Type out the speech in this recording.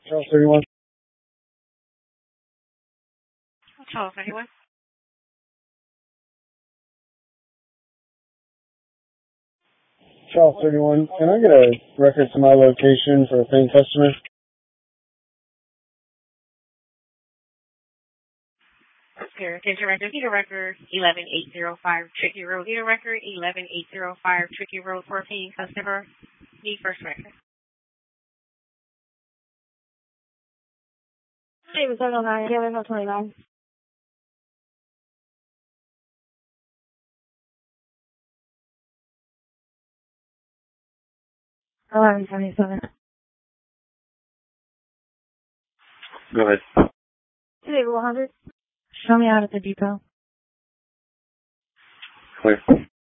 Charles 31. Charles 31. Charles 31. Can I get a record to my location for a paying customer? Here, attention record, Vita record 11805 Tricky Road. Vita record 11805 Tricky Road for a paying customer. Need first record. David 709, Gavin 29. Around 77. Go ahead. David 100. Show me out at the depot. Clear.